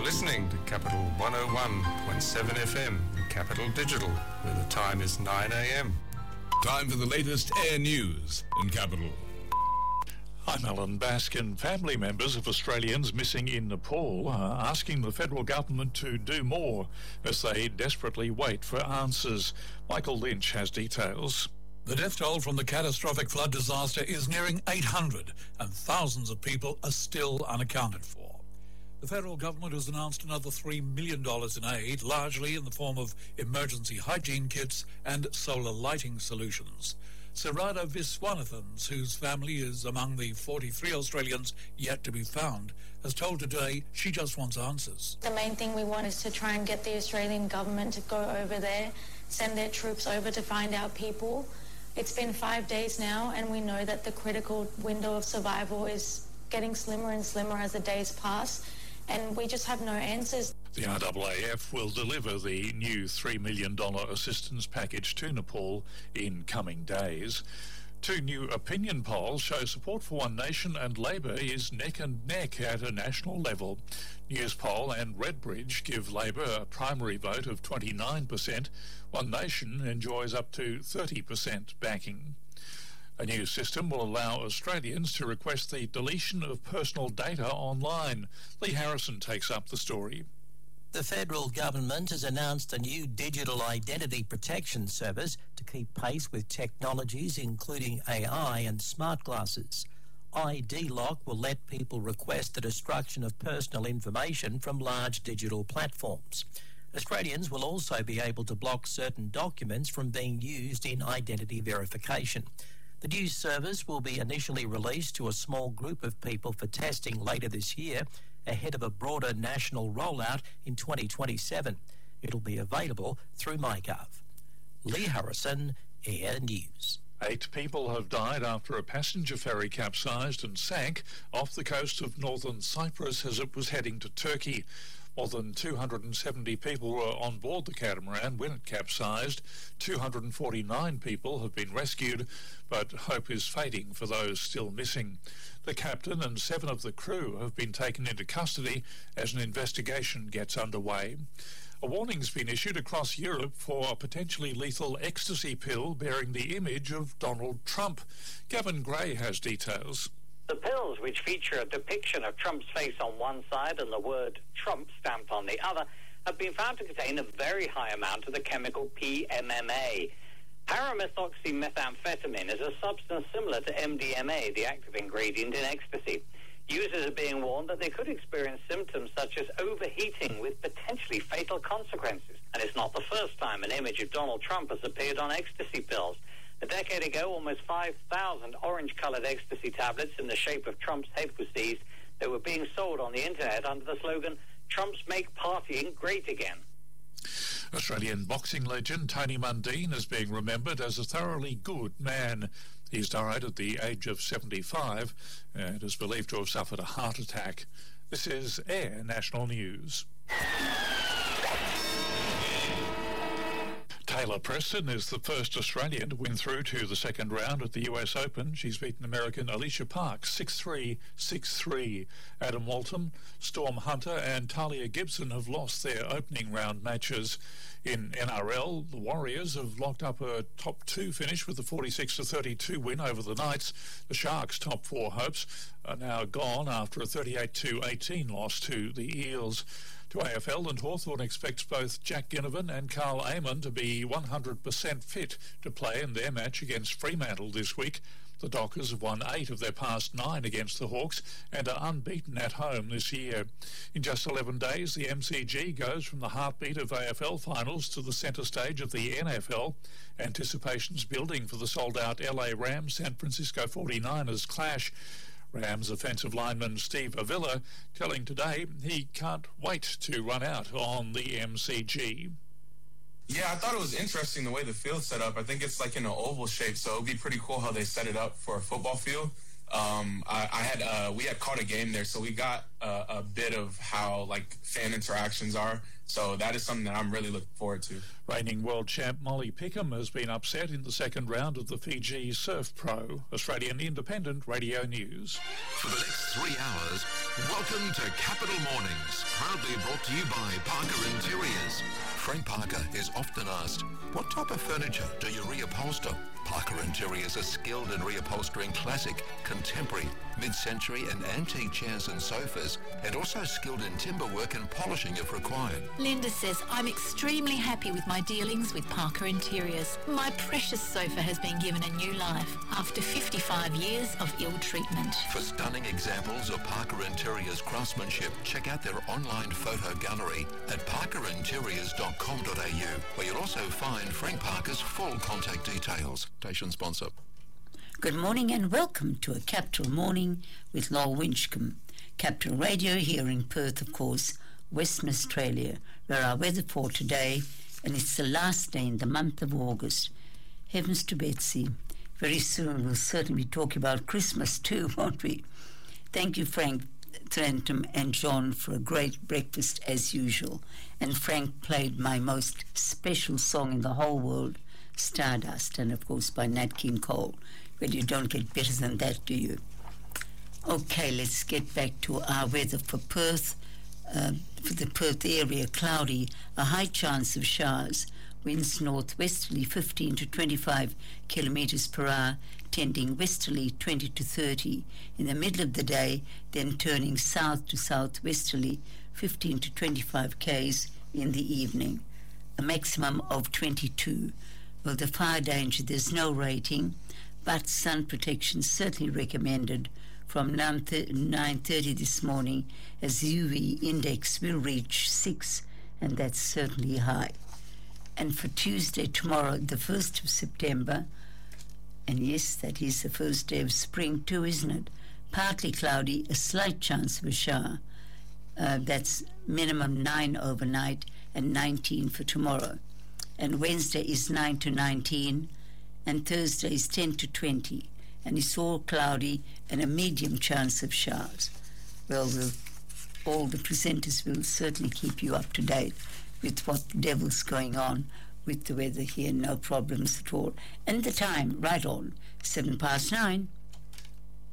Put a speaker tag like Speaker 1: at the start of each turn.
Speaker 1: listening to Capital 101.7 FM and Capital Digital, where the time is 9 a.m.
Speaker 2: Time for the latest air news in Capital.
Speaker 3: I'm Alan Baskin. Family members of Australians missing in Nepal are asking the federal government to do more as they desperately wait for answers. Michael Lynch has details.
Speaker 4: The death toll from the catastrophic flood disaster is nearing 800 and thousands of people are still unaccounted for. The federal government has announced another $3 million in aid, largely in the form of emergency hygiene kits and solar lighting solutions. Sarada Viswanathan, whose family is among the 43 Australians yet to be found, has told Today she just wants answers.
Speaker 5: The main thing we want is to try and get the Australian government to go over there, send their troops over to find out people. It's been 5 days now, and we know that the critical window of survival is getting slimmer and slimmer as the days pass, and we just have no answers.
Speaker 3: The RAAF will deliver the new $3 million assistance package to Nepal in coming days. Two new opinion polls show support for One Nation and Labor is neck and neck at a national level. Newspoll and Redbridge give Labor a primary vote of 29%. One Nation enjoys up to 30% backing. A new system will allow Australians to request the deletion of personal data online. Lee Harrison takes up the story.
Speaker 6: The federal government has announced a new digital identity protection service to keep pace with technologies including AI and smart glasses. ID Lock will let people request the destruction of personal information from large digital platforms. Australians will also be able to block certain documents from being used in identity verification. The new service will be initially released to a small group of people for testing later this year, ahead of a broader national rollout in 2027. It'll be available through MyGov. Lee Harrison, Air News.
Speaker 3: 8 people have died after a passenger ferry capsized and sank off the coast of northern Cyprus as it was heading to Turkey. More than 270 people were on board the catamaran when it capsized. 249 people have been rescued, but hope is fading for those still missing. The captain and 7 of the crew have been taken into custody as an investigation gets underway. A warning's been issued across Europe for a potentially lethal ecstasy pill bearing the image of Donald Trump. Gavin Gray has details.
Speaker 7: The pills, which feature a depiction of Trump's face on one side and the word Trump stamped on the other, have been found to contain a very high amount of the chemical PMMA. Paramethoxymethamphetamine is a substance similar to MDMA, the active ingredient in ecstasy. Users are being warned that they could experience symptoms such as overheating with potentially fatal consequences. And it's not the first time an image of Donald Trump has appeared on ecstasy pills. A decade ago, almost 5,000 orange-coloured ecstasy tablets in the shape of Trump's head were seized. They were being sold on the internet under the slogan, "Trump's make partying great again."
Speaker 3: Australian boxing legend Tony Mundine is being remembered as a thoroughly good man. He's died at the age of 75 and is believed to have suffered a heart attack. This is Air National News. Taylor Preston is the first Australian to win through to the second round at the US Open. She's beaten American Alicia Parks 6-3, 6-3. Adam Walton, Storm Hunter and Talia Gibson have lost their opening round matches. In NRL, the Warriors have locked up a top 2 finish with a 46-32 win over the Knights. The Sharks' top 4 hopes are now gone after a 38-18 loss to the Eels. To AFL, and Hawthorn expects both Jack Ginnivan and Carl Amon to be 100% fit to play in their match against Fremantle this week. The Dockers have won 8 of their past 9 against the Hawks and are unbeaten at home this year. In just 11 days, the MCG goes from the heartbeat of AFL finals to the centre stage of the NFL. Anticipation's building for the sold-out LA Rams San Francisco 49ers clash. Rams offensive lineman Steve Avila telling Today he can't wait to run out on the MCG.
Speaker 8: Yeah, I thought it was interesting the way the field's set up. I think it's like in an oval shape, so it would be pretty cool how they set it up for a football field. We had caught a game there, so we got a bit of how like fan interactions are. So that is something that I'm really looking forward to.
Speaker 3: Reigning world champ Molly Pickham has been upset in the second round of the Fiji Surf Pro. Australian Independent Radio News.
Speaker 9: For the next 3 hours, welcome to Capital Mornings, proudly brought to you by Parker Interiors. Frank Parker is often asked, what type of furniture do you reupholster? Parker Interiors are skilled in reupholstering classic, contemporary, mid-century and antique chairs and sofas, and also skilled in timber work and polishing if required.
Speaker 10: Linda says, I'm extremely happy with my dealings with Parker Interiors. My precious sofa has been given a new life after 55 years of ill treatment.
Speaker 9: For stunning examples of Parker Interiors craftsmanship, check out their online photo gallery at parkerinteriors.com.au, where you'll also find Frank Parker's full contact details. Station sponsor.
Speaker 11: Good morning and welcome to a Capital Morning with Lowell Winchcombe. Capital Radio here in Perth, of course, Western Australia, where our weather for today, and it's the last day in the month of August. Heavens to Betsy. Very soon we'll certainly be talking about Christmas too, won't we? Thank you, Frank Trentham and John, for a great breakfast as usual. And Frank played my most special song in the whole world, Stardust, and of course by Nat King Cole. Well, you don't get better than that, do you? Okay, let's get back to our weather for Perth. For the Perth area, cloudy, a high chance of showers, winds northwesterly 15 to 25 kilometres per hour, tending westerly 20 to 30 in the middle of the day, then turning south to southwesterly 15 to 25 k's in the evening, a maximum of 22. Well, the fire danger, there's no rating, but sun protection certainly recommended from 9:30 this morning, as the UV index will reach 6, and that's certainly high. And for Tuesday, tomorrow, the 1st of September, and yes, that is the first day of spring too, isn't it? Partly cloudy, a slight chance of a shower. That's minimum 9 overnight and 19 for tomorrow. And Wednesday is 9 to 19, and Thursday is 10 to 20, and it's all cloudy and a medium chance of showers. Well, all the presenters will certainly keep you up to date with what the devil's going on with the weather here, no problems at all. And the time, right on, 9:07.